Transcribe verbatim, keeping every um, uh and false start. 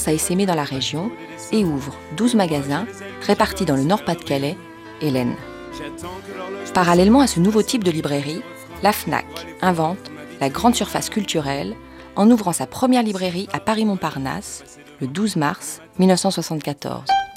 commence à essaimer dans la région et ouvre douze magasins répartis dans le Nord-Pas-de-Calais et l'Aisne. Parallèlement à ce nouveau type de librairie, la Fnac invente la grande surface culturelle en ouvrant sa première librairie à Paris-Montparnasse le douze mars mille neuf cent soixante-quatorze.